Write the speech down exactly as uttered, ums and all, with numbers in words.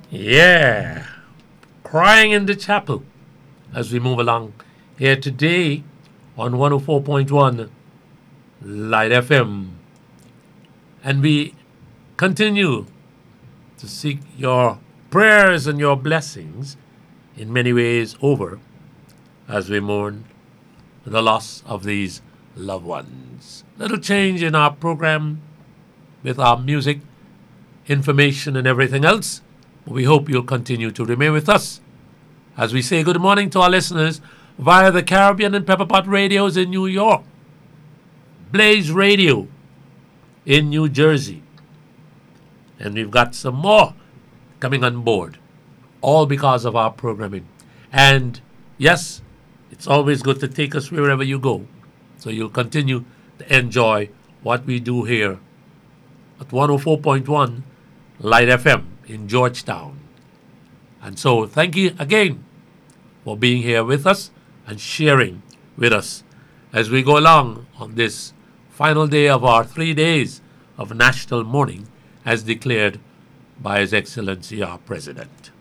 Yeah, crying in the chapel as we move along here today on one oh four point one Light F M. And we continue to seek your prayers and your blessings in many ways over as we mourn the loss of these loved ones. Little change in our program with our music, information, and everything else. We hope you'll continue to remain with us as we say good morning to our listeners via the Caribbean and Pepperpot radios in New York, Blaze Radio in New Jersey, and we've got some more coming on board, all because of our programming. And yes, it's always good to take us wherever you go, so you'll continue to enjoy what we do here at one oh four point one Light F M in Georgetown. And so thank you again for being here with us and sharing with us as we go along on this final day of our three days of national mourning as declared by His Excellency our President.